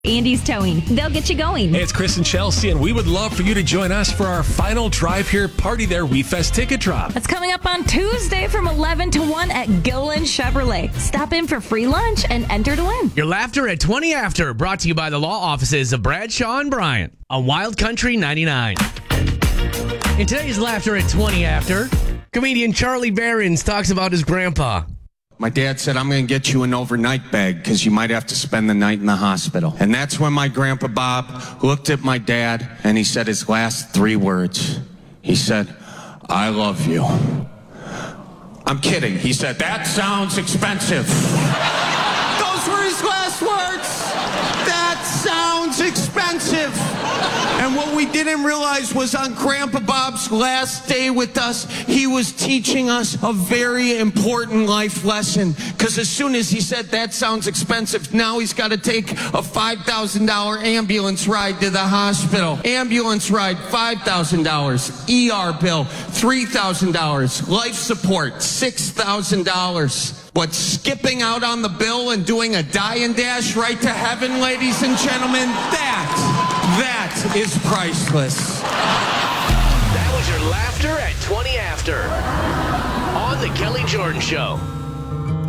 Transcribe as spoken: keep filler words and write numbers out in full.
Andy's Towing. They'll get you going. Hey, it's Chris and Chelsea, and we would love for you to join us for our final Drive Here Party There We Fest ticket drop. That's coming up on Tuesday from eleven to one at Gillen Chevrolet. Stop in for free lunch and enter to win. Your laughter at twenty after, brought to you by the law offices of Bradshaw and Bryant on Wild Country ninety-nine. In today's laughter at twenty after, comedian Charlie Behrens talks about his grandpa. My dad said, I'm going to get you an overnight bag because you might have to spend the night in the hospital. And that's when my Grandpa Bob looked at my dad and he said his last three words. He said, I love you. I'm kidding. He said, that sounds expensive. Those were his last words. That sounds expensive. And what we didn't realize was on Grandpa Bob's last day with us, he was teaching us a very important life lesson. Because as soon as he said, that sounds expensive, now he's got to take a five thousand dollars ambulance ride to the hospital. Ambulance ride, five thousand dollars. E R bill, three thousand dollars. Life support, six thousand dollars. But skipping out on the bill and doing a die and dash right to heaven, ladies and gentlemen, that, that is priceless. That was your laughter at twenty after on The Kelly Jordan Show.